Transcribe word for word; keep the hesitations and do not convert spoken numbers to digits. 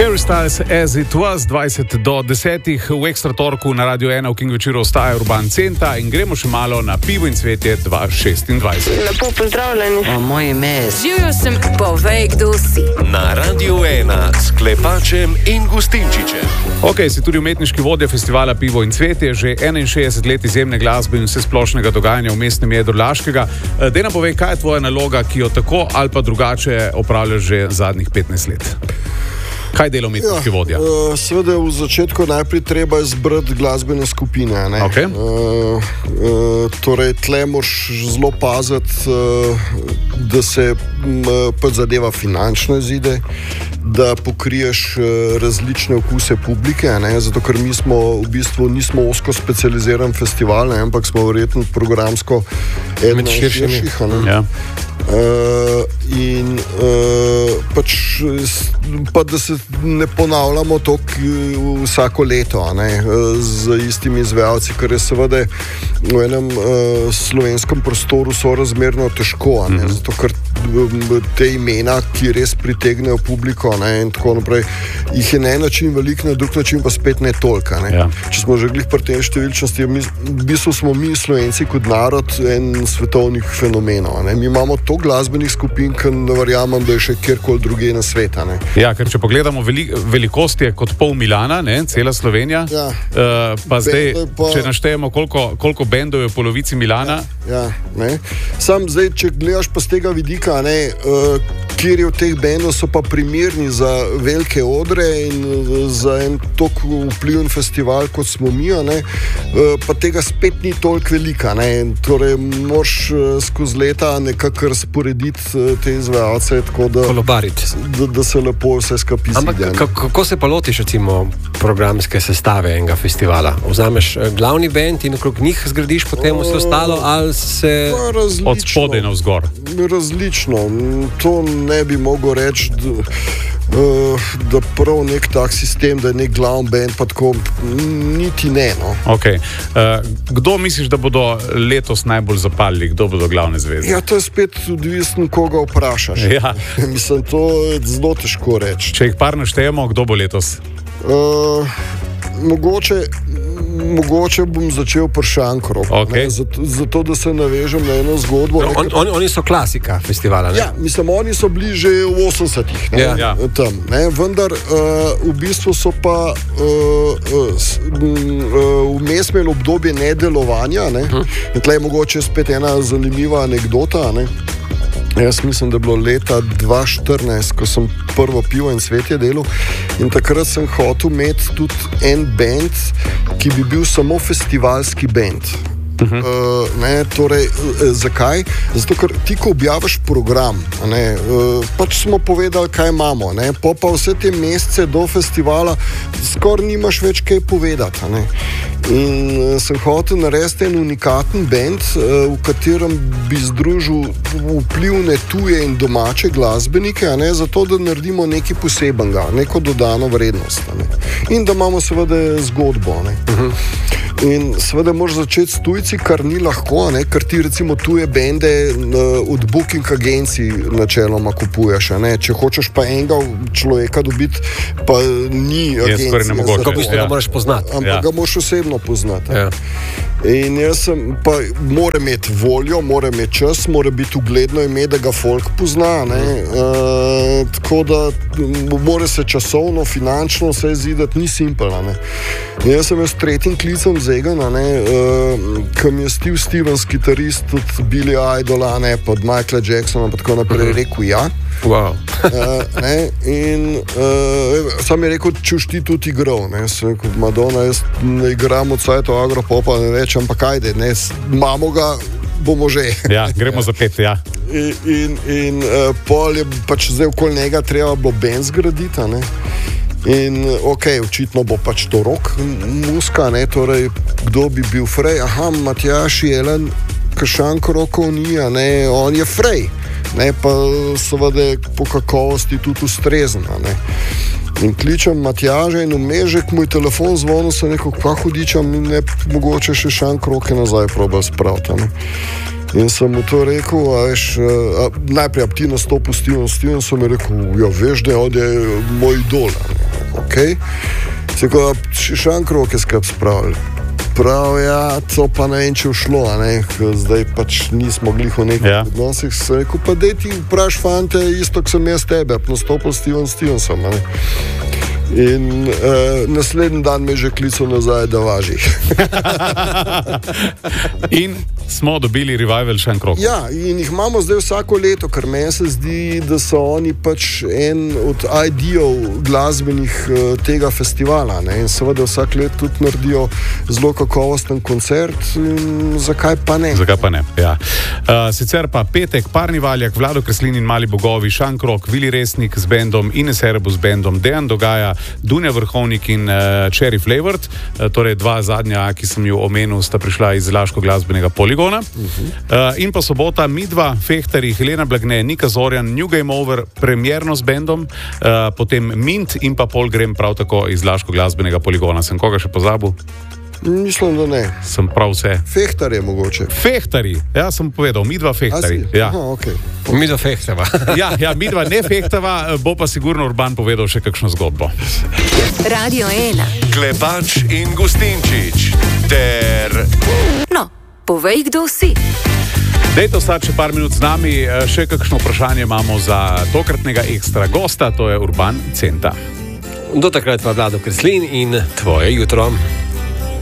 Harry Styles, As It Was, dvajset do desetih v Ekstra torku na Radio ena v King večeru ostaja Urban Centa in gremo še malo na Pivo in cvetje dva šestindvajset. Lepo pozdravljeni. O, moje ime je... Živjo sem, povej, kdo si. Na Radio ena s Klepačem in Gustinčičem. Ok, si tudi umetniški vodja festivala Pivo in cvetje, že enainšestdeset let izjemne glasbe in vse splošnega dogajanja v mestnem jedru Laškega. Dej nam povej, kaj je tvoja naloga, ki jo tako ali pa drugače opravljaš že zadnjih petnajst let? Kaj dela umetniški ja, vodja? Uh, seveda v začetku najprej treba izbrati glasbene skupine. Okay. Uh, uh, torej, tle moraš zelo paziti, uh, da se um, pač zadeva finančno izide, da pokriješ uh, različne okuse publike, ne? Zato ker mi smo v bistvu nismo osko specializiran festival, ne? Ampak smo verjetno programsko eden od širših. Ja. Uh, in uh, pač pa da se ne ponavljamo to vsako leto, ne, z istimi izvajalci, ker je seveda v enem uh, slovenskem prostoru sorazmerno težko, ne, mm-hmm. Zato ker te imena, ki res pritegnejo publiko, ne, in tako naprej, jih je na en način veliko, na drug način pa spet ne toliko. Ne. Ja. Če smo že glih pri tej številčnosti, v bistvu smo mi Slovenci kot narod en svetovnih fenomenov. Ne. Mi imamo to glasbenih skupin, ki ne verjamem, da je še kjerkoli druge na sveta. Ne. Ja, ker če pogledamo veli, velikost je kot pol Milana, ne, cela Slovenija, ja. uh, pa zdaj, pa... če naštejemo, koliko, koliko bendov je v polovici Milana. Ja, ne. Sam zdaj, če gledaš pa z tega vidika, ne, uh, kjer je v teh bendov so pa primerni za velike odre in za en tok vpliven festival, kot smo mi, ne, uh, pa tega spet ni toliko velika. Ne. Torej, moraš uh, skozi leta nekako razporediti uh, te izvajalce, tako da, da, da se lepo vse skupaj izide. Ampak kako se pa lotiš, recimo, programske sestave enega festivala? Vzameš uh, glavni bend in okrog njih zgradiš potem vse ostalo, ali se od spodaj navzgor? Različno. To ne bi mogel reči, da, uh, da prav nek tak sistem, da je nek glavni bend, pa tako niti ne. No. Okay. Uh, kdo misliš, da bodo letos najbolj zapalili? Kdo bodo glavne zvezde? Ja, to je spet odvisno, koga vprašaš. Ja. Mislim, to je zelo težko reči. Če jih par naštejemo, kdo bo letos? Uh, mogoče Mogoče bom začel pri Šankroku, okay. zato, zato da se navežem na eno zgodbo. No, on, on, oni so klasika festivala, ne? Ja, mislim, oni so bili že v osemdesetih, ne? Ja. Tam, ne? Vendar uh, v bistvu so pa uh, uh, vmes imeli obdobje nedelovanja, ne? Hm. In tle je mogoče spet ena zanimiva anekdota, ne? Jaz mislim, da je bilo leta dva tisoč štirinajst, ko sem prvo Pivo in cvetje delal, in takrat sem hotel imeti tudi en bend, ki bi bil samo festivalski bend. Uh-huh. Uh, ne, torej, uh, zakaj? Zato, ker ti, ko objaviš program, ne, uh, pač smo povedali, kaj imamo, ne, po pa vse te mesece do festivala skoraj nimaš več kaj povedati. Ne. In uh, sem hotel narediti en unikaten band, uh, v katerem bi združil vplivne tuje in domače glasbenike, a ne, zato da naredimo nekaj posebenega, neko dodano vrednost. Ne. In da imamo seveda zgodbo. Ne. Uh-huh. In seveda moraš začeti s tujci, kar ni lahko, ne? Ker ti recimo tuje bende uh, od booking agencij načeloma kupuješ. Ne? Če hočeš pa enega človeka dobiti, pa ni agencija. Kako bi se ga moraš poznati? Ampak ja. ga moraš osebno poznati. Ja. In jaz sem, pa mora imeti voljo, mora imeti čas, mora biti ugledno ime, da ga folk pozna, ne, uh, tako da mora se časovno, finančno vse izideti, ni simpelno, ne. In jaz sem jaz tretjim klicem Zegana, ne, uh, ki mi je Steve Stevens, kitarist od Billy Idola, ne, pa od Michaela Jacksona, pa tako naprej, rekel ja. Wow. uh, ne, in uh, sam je rekel, če už ti tudi igral, ne, sem rekel, Madonna, jaz ne igram od sajta Agropopa, ne reč, ampak ajde, ne, imamo ga, bomo že. Ja, gremo za pet, ja. In, in, in uh, pol je pač zdaj okoli njega treba bilo band zgraditi, ne. In ok, očitno bo pač to rock muska, ne, torej, kdo bi bil Frej? Aha, Matjaž Jelen, Šanko rokov ni, ne, on je Frej. Ne, pa seveda po kakovosti tudi ustrezen. In kličem Matjaža in vmežek moj telefon zvonil, sem rekel, kva hudičam, ne mogoče še Šanko roke nazaj probal spraviti. Ne. In sem mu to rekel, a veš, a, najprej a ti nastopil Steven Steven, sem mi rekel, ja veš, da on je moj idol. ok. Se ko Šankrok je skrb spravili. Prav, ja, to pa ne vem, če všlo, ne, zdaj pač nismo glih v nekih Ja. odnosih, se rekel, pa dej ti vpraš fante, isto, ko sem jaz tebe, nastopil Steven Stevenson, ne. In uh, naslednji dan me je že klical nazaj, da važi. In smo dobili revival Šankrok. Ja, in jih imamo zdaj vsako leto, ker meni se zdi, da so oni pač en od idejov glasbenih uh, tega festivala. Ne? In seveda vsak let tudi naredijo zelo kakovosten koncert. Zakaj pa ne? Zakaj pa ne? Ja. Uh, sicer pa petek, Parni Valjak, Vlado Kreslin in Mali bogovi, Šankrok, Vili Resnik z bendom, Ines Erebus z bendom, Dejan Dogaja, Dunja Vrhovnik in uh, Cherry Flavored, uh, torej dva zadnja, ki sem ju omenil, sta prišla iz Laško glasbenega poligona. Uh-huh. Uh, in pa sobota, Midva, Fehtari, Helena Blagne, Nika Zorjan, New Game Over, premjerno z bendom, uh, potem Mint in pa Pol Grem prav tako iz Laško glasbenega poligona. Sem koga še pozabil? Mislim, da ne. Sem prav vse. Fehtar je mogoče. Fehtari, ja, sem povedal, Midva Fehtari. Ja. Aha, okay. Mi do fehtava. Ja, ja, Midva ne fehtava, bo pa sigurno Urban povedal še kakšno zgodbo. Radio ena. Klepač in Gustinčič ter No, povej, kdo si. Dejte ostati še par minut z nami, še kakšno vprašanje imamo za tokratnega ekstra gosta, to je Urban Centa. Do takrat pa Vlado Kreslin in tvoje jutro.